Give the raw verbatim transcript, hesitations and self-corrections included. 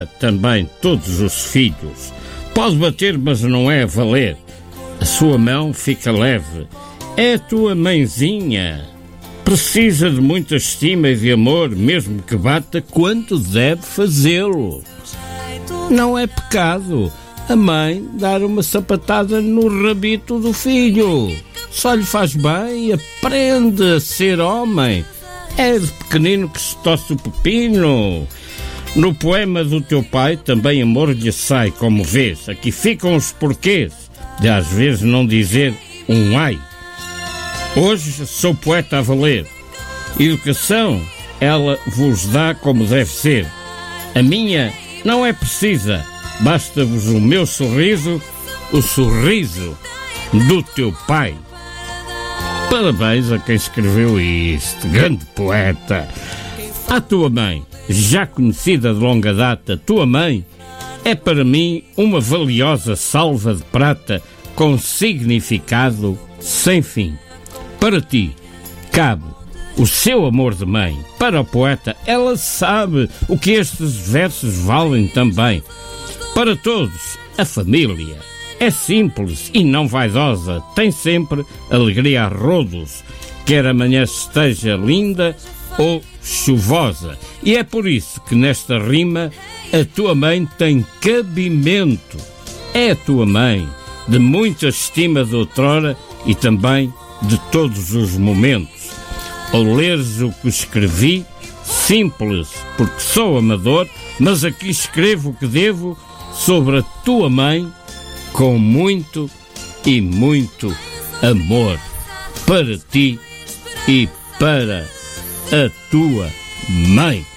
também todos os filhos. Pode bater, mas não é a valer. A sua mão fica leve. É a tua mãezinha. Precisa de muita estima e de amor, mesmo que bata quando deve fazê-lo. Não é pecado a mãe dar uma sapatada no rabito do filho. Só lhe faz bem, aprende a ser homem. É de pequenino que se torce o pepino. No poema do teu pai também amor lhe sai, como vês. Aqui ficam os porquês de às vezes não dizer um ai. Hoje sou poeta a valer. Educação, ela vos dá como deve ser. A minha não é precisa. Basta-vos o meu sorriso, o sorriso do teu pai. Parabéns a quem escreveu isto, grande poeta. À tua mãe, já conhecida de longa data, tua mãe é para mim uma valiosa salva de prata com significado sem fim. Para ti, cabe o seu amor de mãe. Para o poeta, ela sabe o que estes versos valem também. Para todos, a família é simples e não vaidosa, tem sempre alegria a rodos, quer amanhã esteja linda ou chuvosa. E é por isso que nesta rima a tua mãe tem cabimento. É a tua mãe, de muita estima de outrora e também de todos os momentos. Ao leres o que escrevi, simples, porque sou amador, mas aqui escrevo o que devo sobre a tua mãe, com muito e muito amor para ti e para a tua mãe.